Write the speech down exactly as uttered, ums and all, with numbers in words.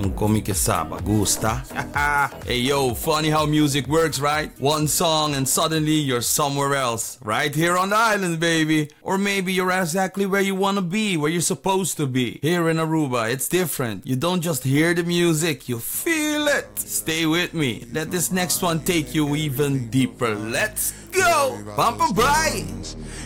Como que sabe, gusta? Hey yo, funny how music works, right? One song and suddenly you're somewhere else. Right here on the island, baby. Or maybe you're exactly where you wanna be, where you're supposed to be. Here in Aruba, it's different. You don't just hear the music, you feel it. Stay with me. Let this next one take you even deeper. Let's go! Bumper Bye!